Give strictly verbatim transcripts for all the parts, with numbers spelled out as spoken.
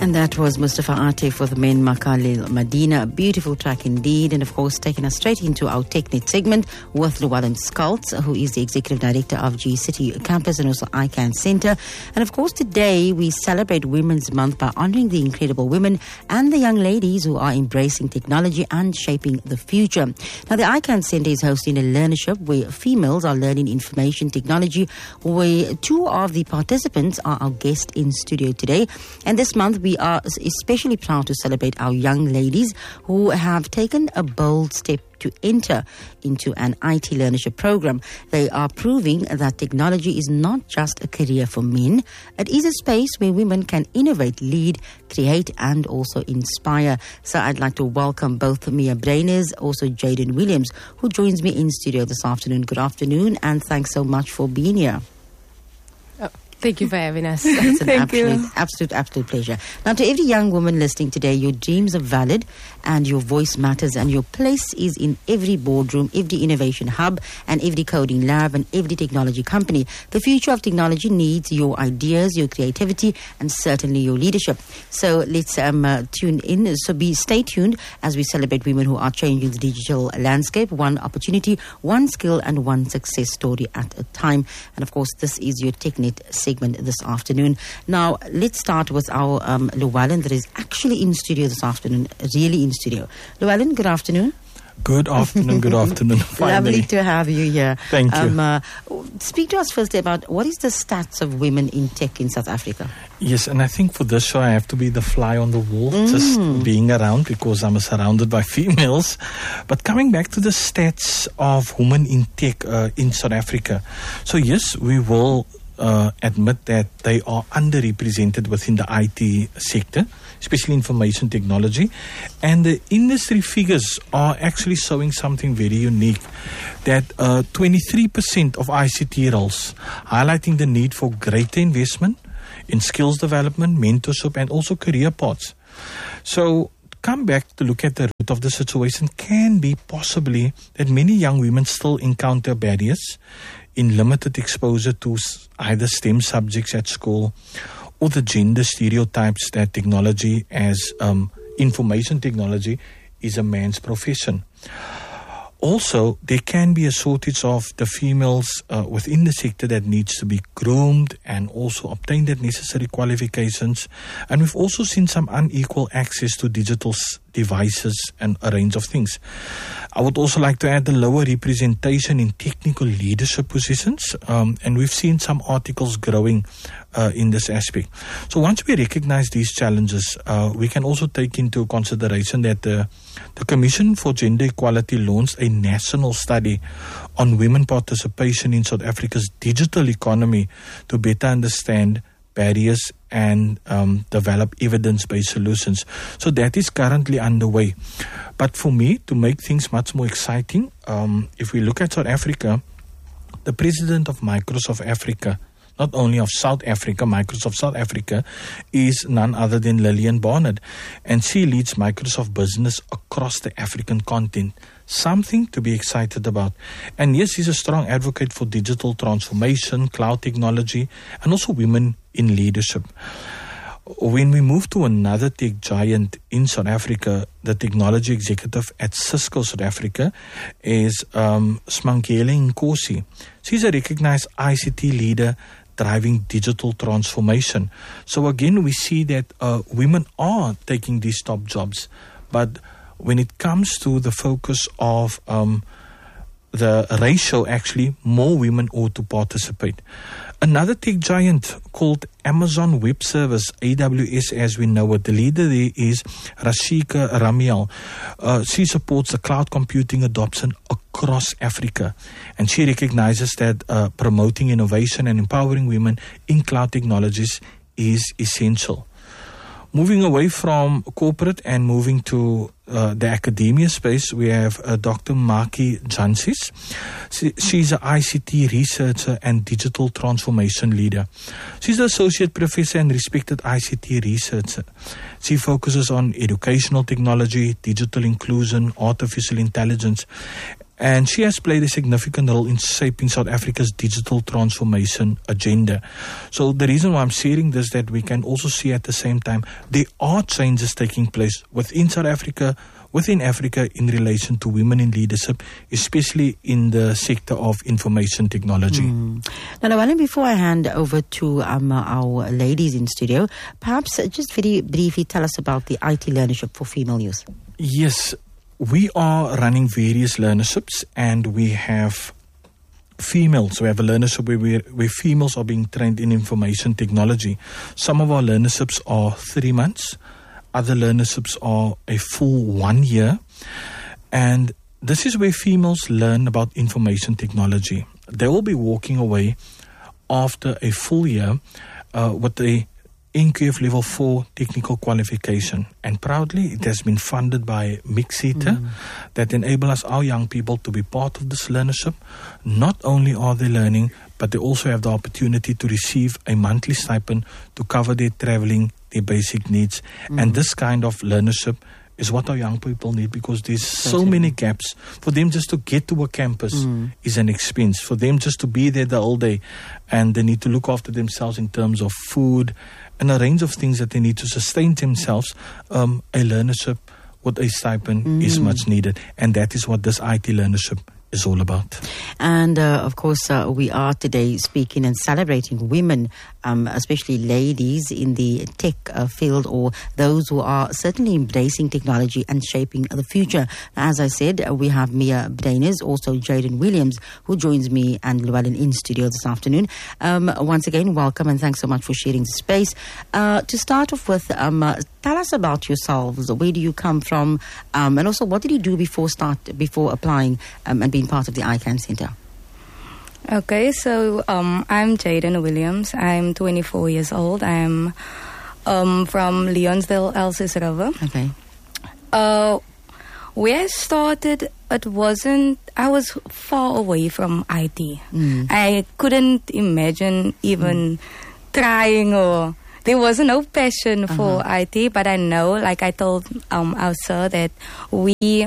And that was Mustafa Ate for the men Makalil Medina. A beautiful track indeed. And of course, taking us straight into our TechNet segment with Llewellyn Skults, who is the Executive Director of G City Campus and also I CANN Centre. And of course, today we celebrate Women's Month by honouring the incredible women and the young ladies who are embracing technology and shaping the future. Now, the I CANN Centre is hosting a learnership where females are learning information technology, where two of the participants are our guests in studio today. And this month we are especially proud to celebrate our young ladies who have taken a bold step to enter into an I T learnership program. They are proving that technology is not just a career for men. It is a space where women can innovate, lead, create, and also inspire. So I'd like to welcome both Mia Brainers, also Jaden Williams, who joins me in studio this afternoon. Good afternoon, and thanks so much for being here. Thank you for having us. It's an Thank absolute, you. absolute, absolute pleasure. Now, to every young woman listening today, your dreams are valid and your voice matters, and your place is in every boardroom, every innovation hub, and every coding lab, and every technology company. The future of technology needs your ideas, your creativity, and certainly your leadership. So let's um, uh, tune in. So be stay tuned as we celebrate women who are changing the digital landscape, one opportunity, one skill, and one success story at a time. And of course, this is your TechNet segment this afternoon. Now, let's start with our um, Llewellyn that is actually in studio this afternoon, really in studio. Llewellyn, good afternoon. Good afternoon, good afternoon. Finally. Lovely to have you here. Thank you. Um, uh, speak to us firstly about what is the stats of women in tech in South Africa? Yes, and I think for this show I have to be the fly on the wall, Mm. just being around because I'm surrounded by females. But coming back to the stats of women in tech uh, in South Africa. So yes, we will Uh, admit that they are underrepresented within the I T sector, especially information technology. And the industry figures are actually showing something very unique, that uh, twenty-three percent of I C T roles, highlighting the need for greater investment in skills development, mentorship, and also career paths. So come back to look at the root of the situation can be possibly that many young women still encounter barriers in limited exposure to either STEM subjects at school or the gender stereotypes that technology as um, information technology is a man's profession. Also, there can be a shortage of the females uh, within the sector that needs to be groomed and also obtain that necessary qualifications. And we've also seen some unequal access to digital s- devices and a range of things. I would also like to add the lower representation in technical leadership positions. Um, and we've seen some articles growing uh, in this aspect. So once we recognize these challenges, uh, we can also take into consideration that the, the Commission for Gender Equality launched a national study on women participation in South Africa's digital economy to better understand barriers and um, develop evidence-based solutions. So that is currently underway. But for me, to make things much more exciting, um, if we look at South Africa, the president of Microsoft Africa, not only of South Africa, Microsoft South Africa, is none other than Lillian Barnard. And she leads Microsoft Business across the African continent. Something to be excited about. And yes, he's a strong advocate for digital transformation, cloud technology, and also women in leadership. When we move to another tech giant in South Africa, the technology executive at Cisco South Africa is um, Smangele Nkosi. She's a recognized I C T leader driving digital transformation. So again, we see that uh, women are taking these top jobs. But when it comes to the focus of um, the ratio, actually, more women ought to participate. Another tech giant called Amazon Web Service, A W S as we know it, the leader there is Rashika Ramiel. Uh, she supports the cloud computing adoption across Africa. And she recognizes that uh, promoting innovation and empowering women in cloud technologies is essential. Moving away from corporate and moving to uh, the academia space, we have uh, Doctor Maki Jansis. She, she's an I C T researcher and digital transformation leader. She's an associate professor and respected I C T researcher. She focuses on educational technology, digital inclusion, artificial intelligence. And she has played a significant role in shaping South Africa's digital transformation agenda. So the reason why I'm sharing this, that we can also see at the same time, there are changes taking place within South Africa, within Africa in relation to women in leadership, especially in the sector of information technology. Mm. Now, Llewellyn, before I hand over to um, our ladies in studio, perhaps just very briefly tell us about the I T learnership for female youth. Yes, we are running various learnerships, and we have females. We have a learnership where, we, where females are being trained in information technology. Some of our learnerships are three months. Other learnerships are a full one year. And this is where females learn about information technology. They will be walking away after a full year uh, with a N Q F Level four technical qualification. And proudly, it has been funded by MIXETA mm. that enable us, our young people, to be part of this learnership. Not only are they learning, but they also have the opportunity to receive a monthly stipend to cover their traveling, their basic needs. Mm. And this kind of learnership is what our young people need, because there's so That's many it. gaps. For them just to get to a campus mm. is an expense. For them just to be there the whole day, and they need to look after themselves in terms of food and a range of things that they need to sustain themselves. Um, a learnership with a stipend mm. is much needed. And that is what this I T learnership is all about. And uh, of course, uh, we are today speaking and celebrating women, um, especially ladies in the tech uh, field, or those who are certainly embracing technology and shaping the future. As I said, uh, we have Mia Breynes, also Jaden Williams, who joins me and Llewellyn in studio this afternoon. Um, once again, welcome, and thanks so much for sharing the space. Uh, to start off with, um, uh, tell us about yourselves. Where do you come from? Um, and also, what did you do before start before applying um, and being part of the I CANN Center? Okay, so um, I'm Jaden Williams. I'm twenty-four years old. I'm um, from Leonsdale, Elsies River. Okay. Uh, where I started, it wasn't, I was far away from I T. Mm. I couldn't imagine even mm. trying, or there was no passion uh-huh. for I T, but I know, like I told um, our sir, that we,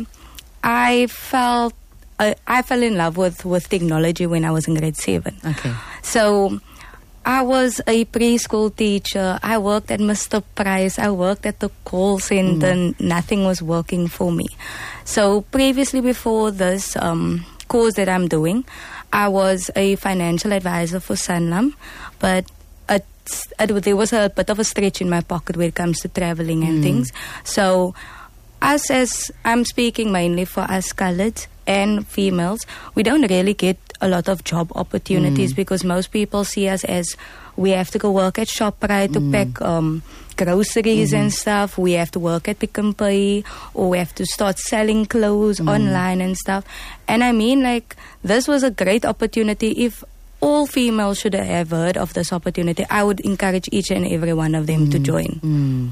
I felt, uh, I fell in love with, with technology when I was in grade seven. Okay. So I was a preschool teacher. I worked at Mister Price. I worked at the call center. Mm. Nothing was working for me. So previously, before this um, course that I'm doing, I was a financial advisor for Sanlam, but it, it, there was a bit of a stretch in my pocket when it comes to traveling and mm. things. So us, as I'm speaking mainly for us colored and females, we don't really get a lot of job opportunities mm. because most people see us as we have to go work at ShopRite to mm. pack um, groceries mm-hmm. and stuff. We have to work at Pick n Pay, or we have to start selling clothes mm. online and stuff. And I mean, like, this was a great opportunity. If all females should have heard of this opportunity, I would encourage each and every one of them mm. to join. Mm.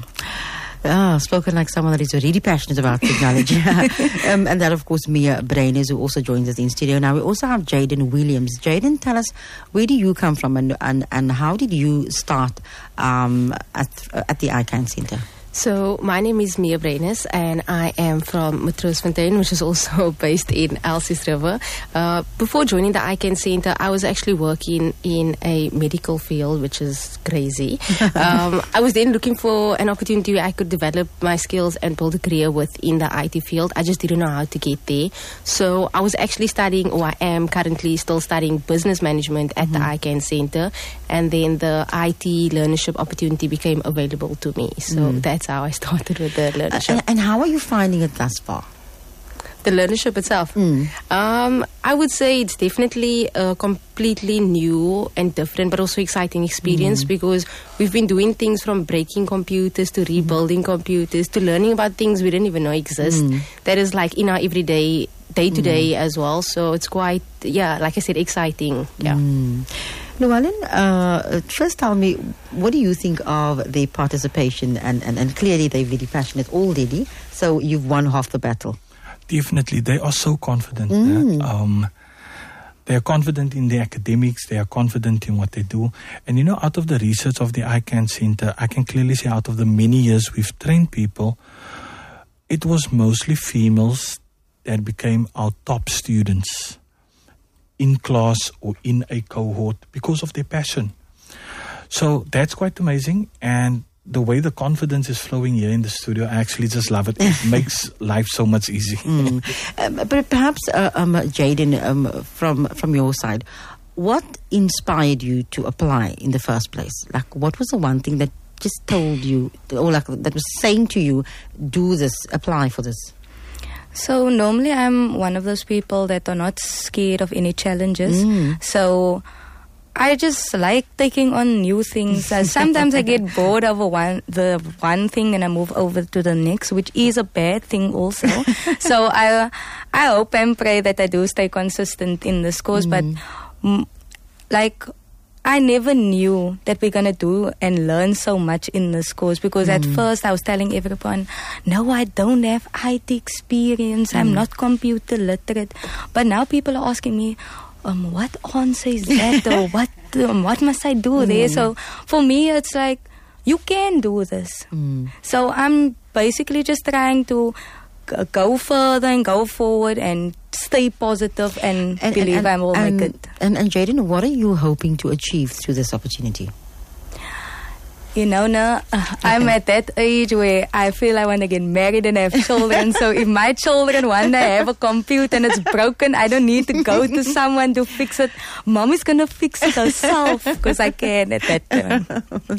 Ah, spoken like someone that is really passionate about technology. um, and that, of course, Mia Breynes, who also joins us in studio. Now, we also have Jaden Williams. Jaden, tell us, where do you come from, and and, and how did you start um, at, at the I CANN Center? So my name is Mia Breynes, and I am from Matroosfontein, which is also based in Elsies River. Uh, before joining the I CANN Center, I was actually working in a medical field, which is crazy. um, I was then looking for an opportunity where I could develop my skills and build a career within the I T field. I just didn't know how to get there. So I was actually studying, or I am currently still studying business management at mm-hmm. the I CANN Center. And then the I T learnership opportunity became available to me. So mm. that's how I started with the learnership. Uh, and, and how are you finding it thus far? The learnership itself? Mm. Um, I would say it's definitely a completely new and different, but also exciting experience mm. because we've been doing things from breaking computers to rebuilding mm. computers to learning about things we didn't even know exist. Mm. That is like in our everyday, day to day mm. as well. So it's quite, yeah, like I said, exciting. Yeah. Mm. Llewellyn, uh, first tell me, what do you think of their participation? And, and, and clearly they're very passionate already, so you've won half the battle. Definitely, they are so confident. Mm. Yeah? Um, they are confident in their academics, they are confident in what they do. And you know, out of the research of the I CANN Center, I can clearly say out of the many years we've trained people, it was mostly females that became our top students in class or in a cohort because of their passion. So that's quite amazing. And the way the confidence is flowing here in the studio, I actually just love it. It makes life so much easy. Mm. Um, but perhaps, uh, um, Jaden, um, from from your side, what inspired you to apply in the first place? Like, what was the one thing that just told you, or like that was saying to you, do this, apply for this? So normally I'm one of those people that are not scared of any challenges. Mm. So I just like taking on new things. Uh, sometimes I get bored of a one, the one thing and I move over to the next, which is a bad thing also. So I I hope and pray that I do stay consistent in this course. Mm. But mm, like I never knew that we're going to do and learn so much in this course, because mm. at first I was telling everyone, no, I don't have I T experience. Mm. I'm not computer literate. But now people are asking me, Um, what answer is that, or what um, what must I do mm. there? So for me, it's like, you can do this. Mm. So I'm basically just trying to g- go further and go forward and stay positive and, and believe and, and, I will and, make it. And, and Jaden, what are you hoping to achieve through this opportunity? You know, no, uh, I'm at that age where I feel I want to get married and have children. So if my children one day have a computer and it's broken, I don't need to go to someone to fix it. Mom is going to fix it herself because I can at that time.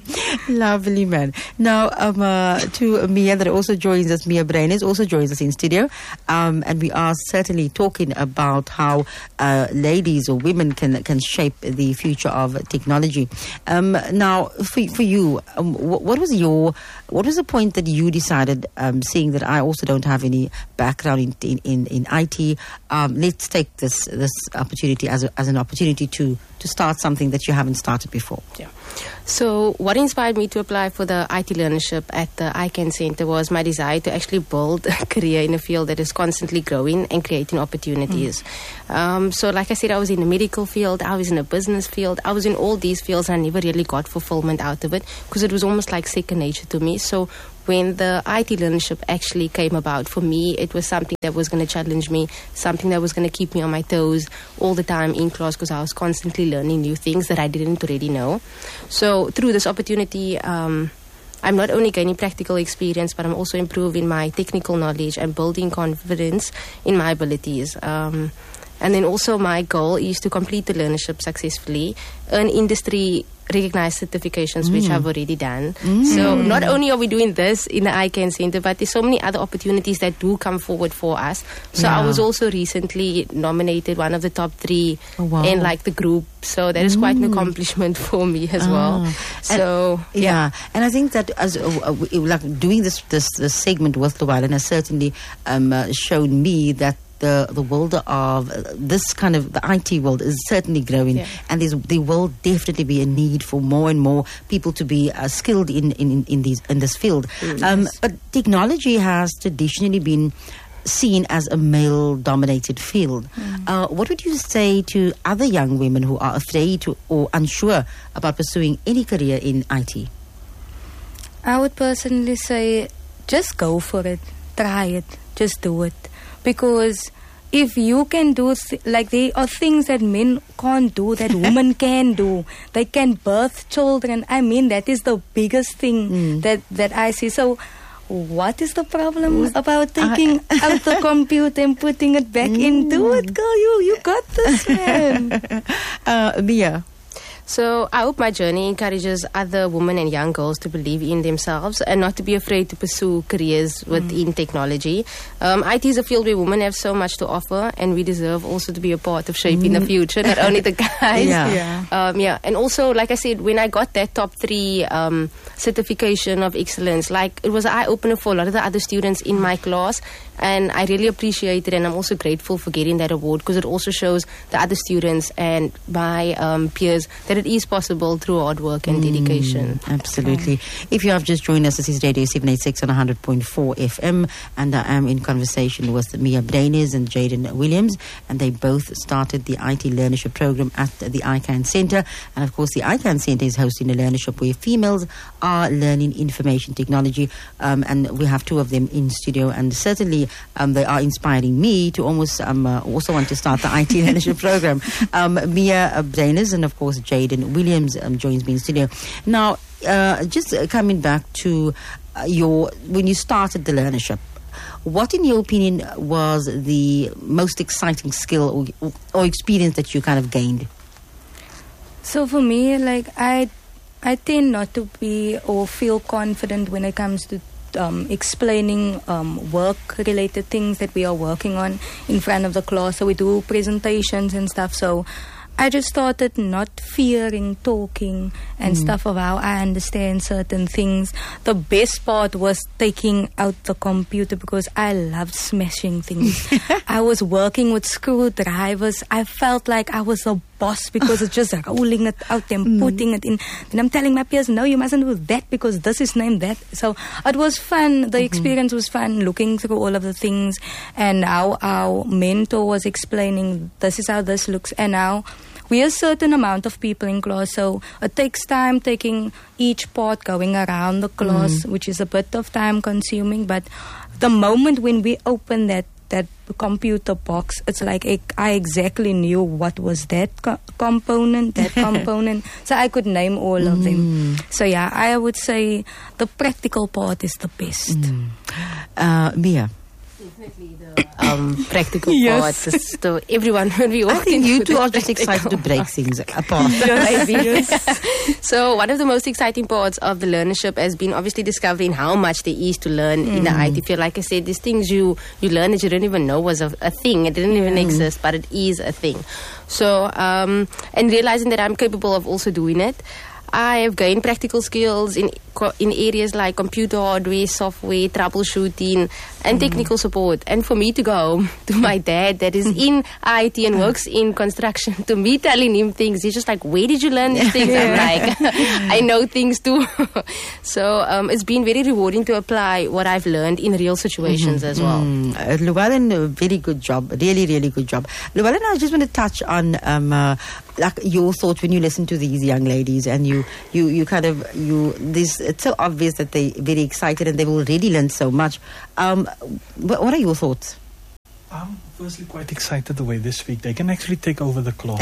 Lovely, man. Now, um, uh, to Mia that also joins us, Mia Breines also joins us in studio. Um, and we are certainly talking about how uh, ladies or women can can shape the future of technology. Um, now, for, for you, Um, what, what was your, what was the point that you decided, um, seeing that I also don't have any background in in, in, in I T, um, let's take this this opportunity as a, as an opportunity to to start something that you haven't started before? Yeah. So what inspired me to apply for the I T learnership at the I CANN Center was my desire to actually build a career in a field that is constantly growing and creating opportunities. Mm. Um, so like I said, I was in the medical field, I was in a business field, I was in all these fields, and I never really got fulfillment out of it because it was almost like second nature to me. So when the I T learnership actually came about, for me, it was something that was going to challenge me, something that was going to keep me on my toes all the time in class, because I was constantly learning new things that I didn't already know. So through this opportunity, um, I'm not only gaining practical experience, but I'm also improving my technical knowledge and building confidence in my abilities. Um, and then also my goal is to complete the learnership successfully, earn industry recognized certifications, mm. which I've already done. Mm. So not only are we doing this in the I CANN Center, but there's so many other opportunities that do come forward for us. So yeah. I was also recently nominated one of the top three oh, wow. in like the group. So that is mm. quite an accomplishment for me as ah. well. So and, yeah. yeah, and I think that as uh, like doing this this, this segment with Llewellyn has certainly um, uh, shown me that The, the world of uh, this kind of the I T world is certainly growing, yeah. and there's, there will definitely be a need for more and more people to be uh, skilled in, in, in these in this field. Mm, um, yes. But technology has traditionally been seen as a male-dominated field. Mm. Uh, what would you say to other young women who are afraid to, or unsure about pursuing any career in I T? I would personally say, just go for it, try it, just do it. Because if you can do, th- like there are things that men can't do that women can do. They can birth children. I mean, that is the biggest thing mm. that, that I see. So what is the problem about taking I, out the computer and putting it back mm. in? Do it, girl. You, you got this, man. uh, Mia? So I hope my journey encourages other women and young girls to believe in themselves and not to be afraid to pursue careers within mm. technology. Um, I T is a field where women have so much to offer, and we deserve also to be a part of shaping mm. the future, not only the guys. Yeah. Yeah. Um, yeah. And also, like I said, when I got that top three um, certification of excellence, like it was an eye-opener for a lot of the other students in my class, and I really appreciate it, and I'm also grateful for getting that award, because it also shows the other students and my um, peers that it is possible through hard work and dedication. Mm, absolutely. Yeah. If you have just joined us, this is Radio seven eighty-six on one hundred point four F M, and I am in conversation with Mia Breines and Jaden Williams, and they both started the I T learnership program at the I CANN Center. And of course, the I CANN Center is hosting a learnership where females are learning information technology, um, and we have two of them in studio, and certainly actually, um, they are inspiring me to almost um, uh, also want to start the I T leadership program. Um, Mia Breynes and, of course, Jaden Williams um, joins me in studio. Now, uh, just coming back to uh, your, when you started the learnership, what, in your opinion, was the most exciting skill or, or experience that you kind of gained? So for me, like, I I tend not to be or feel confident when it comes to um, explaining um, work-related things that we are working on in front of the class. So we do presentations and stuff. So I just started not fearing talking and mm. stuff of how I understand certain things. The best part was taking out the computer because I loved smashing things. I was working with screwdrivers. I felt like I was a boss because it's just rolling it out and mm. putting it in. Then I'm telling my peers, no, you mustn't do that because this is named that. So it was fun. The mm-hmm. experience was fun, looking through all of the things and how our mentor was explaining, this is how this looks. And now we are a certain amount of people in class, so it takes time taking each part, going around the class, mm. which is a bit of time consuming. But the moment when we open that that computer box, it's like I exactly knew what was that co- component, that component. So I could name all mm. of them. So yeah, I would say the practical part is the best. Mm. Uh, Mia? Definitely the um, practical yes. part is to everyone when we walk I think you two are just practical excited to break things apart. Maybe. Yes. So one of the most exciting parts of the learnership has been obviously discovering how much there is to learn mm. in the I T field. Like I said, these things you, you learn that you didn't even know was a, a thing. It didn't even mm. exist, but it is a thing. So, um, and realizing that I'm capable of also doing it, I have gained practical skills in in areas like computer hardware, software, troubleshooting, and mm. technical support. And for me to go home to my dad that is in I T and works in construction, to me telling him things, he's just like, where did you learn these things? I'm like, I know things too. So um, it's been very rewarding to apply what I've learned in real situations mm-hmm. as well. Mm. Uh, Llewellyn, a very good job. Really, really good job. Llewellyn, I just want to touch on um, uh, like your thoughts when you listen to these young ladies and you, you, you kind of, you, this, it's so obvious that they're very excited and they've already learned so much. Um, what, what are your thoughts? I'm firstly quite excited the way this week they can actually take over the class.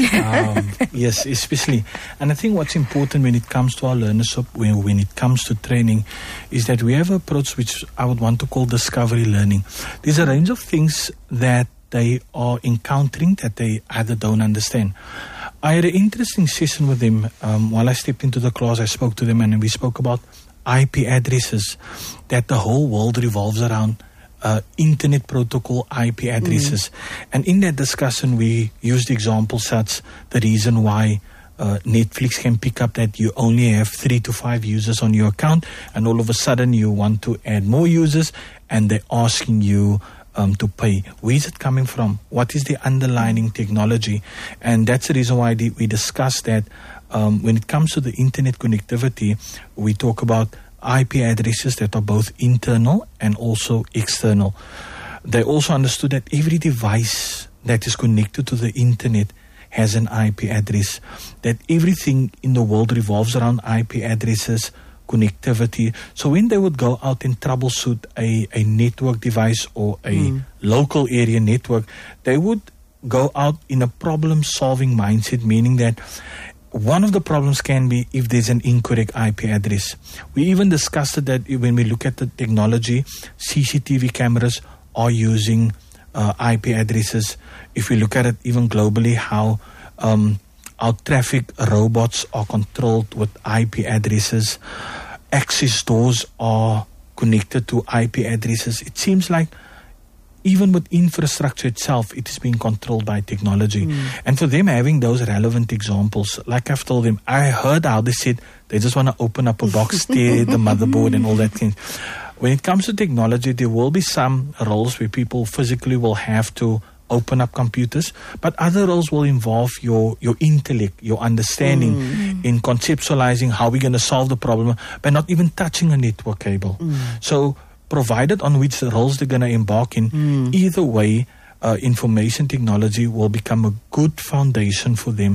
um, yes, especially. And I think what's important when it comes to our learnership, when, when it comes to training, is that we have an approach which I would want to call discovery learning. There's a range of things that they are encountering that they either don't understand. I had an interesting session with them. Um, while I stepped into the class, I spoke to them and we spoke about I P addresses, that the whole world revolves around uh, internet protocol I P addresses. Mm. And in that discussion, we used examples such the reason why uh, Netflix can pick up that you only have three to five users on your account and all of a sudden you want to add more users and they're asking you Um, to pay. Where is it coming from? What is the underlying technology? And that's the reason why we discussed that um, when it comes to the internet connectivity, we talk about I P addresses that are both internal and also external. They also understood that every device that is connected to the internet has an I P address, that everything in the world revolves around I P addresses, connectivity. So when they would go out and troubleshoot a, a network device or a mm. local area network, they would go out in a problem-solving mindset, meaning that one of the problems can be if there's an incorrect I P address. We even discussed it that when we look at the technology, C C T V cameras are using uh, I P addresses. If we look at it even globally, how um, our traffic robots are controlled with I P addresses. Access doors are connected to I P addresses. It seems like even with infrastructure itself, it is being controlled by technology. Mm. And for them, having those relevant examples, like I've told them, I heard how they said they just want to open up a box, tear the motherboard and all that thing. When it comes to technology, there will be some roles where people physically will have to open up computers, but other roles will involve your, your intellect, your understanding mm. in conceptualizing how we're going to solve the problem by not even touching a network cable. Mm. So provided on which roles they're going to embark in, mm. either way, uh, information technology will become a good foundation for them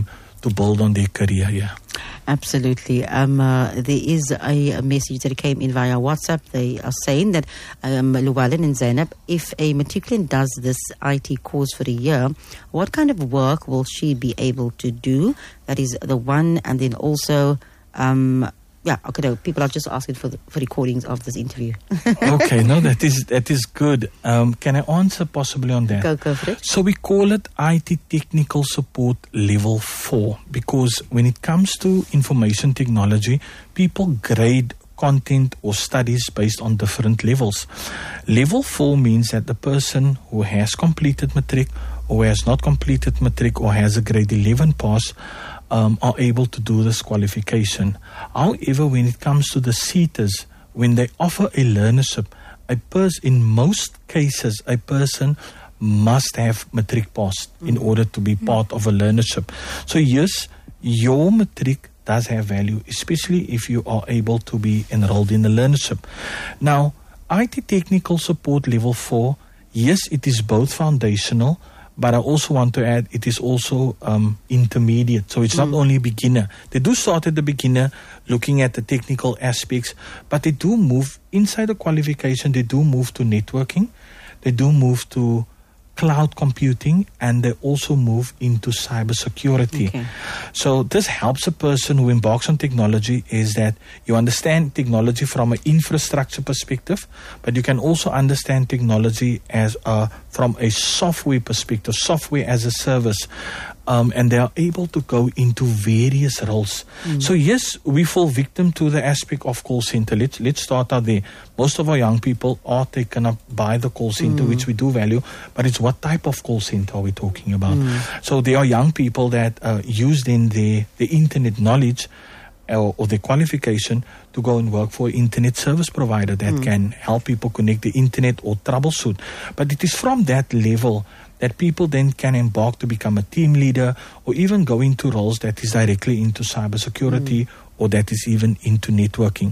to build on their career. Yeah. Absolutely. Um, uh, there is a, a message that came in via WhatsApp. They are saying that um, Llewellyn and Zainab, if a matriculant does this I T course for a year, what kind of work will she be able to do? That is the one. And then also, um, yeah, okay, no, people are just asking for the, for recordings of this interview. Okay, no, that is that is good. Um, can I answer possibly on that? Go, go for it. So we call it I T Technical Support Level four because when it comes to information technology, people grade content or studies based on different levels. Level four means that the person who has completed matric or has not completed matric or has a grade eleven pass Um, are able to do this qualification. However, when it comes to the SETAs, when they offer a learnership, a person, in most cases, a person must have matric passed mm. in order to be mm. part of a learnership. So yes, your matric does have value, especially if you are able to be enrolled in a learnership. Now, I T Technical Support Level four, yes, it is both foundational, but I also want to add, it is also um, intermediate. So it's mm. not only beginner. They do start at the beginner, looking at the technical aspects, but they do move, inside the qualification, they do move to networking, they do move to cloud computing, and they also move into cybersecurity. Okay. So this helps a person who embarks on technology is that you understand technology from an infrastructure perspective, but you can also understand technology as a, from a software perspective, software as a service. Um, and they are able to go into various roles. Mm. So yes, we fall victim to the aspect of call center. Let's, let's start out there. Most of our young people are taken up by the call center, mm. which we do value, but it's what type of call center are we talking about? Mm. So there are young people that uh, use then their, the internet knowledge or, or their qualification to go and work for an internet service provider that mm. can help people connect the internet or troubleshoot. But it is from that level that people then can embark to become a team leader or even go into roles that is directly into cybersecurity mm. or that is even into networking.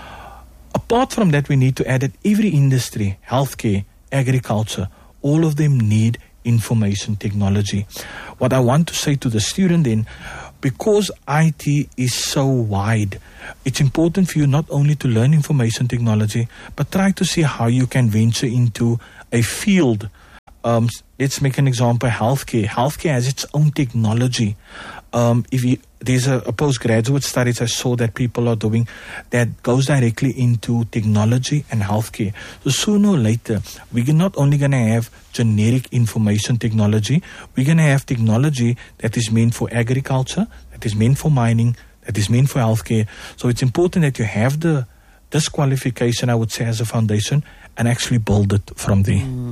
Apart from that, we need to add that every industry, healthcare, agriculture, all of them need information technology. What I want to say to the student then, because I T is so wide, it's important for you not only to learn information technology, but try to see how you can venture into a field. Um, let's make an example, healthcare. Healthcare has its own technology. Um, if you, there's a, a postgraduate studies I saw that people are doing that goes directly into technology and healthcare. So sooner or later, we're not only going to have generic information technology, we're going to have technology that is meant for agriculture, that is meant for mining, that is meant for healthcare. So it's important that you have the this qualification, I would say, as a foundation and actually build it from there. Mm.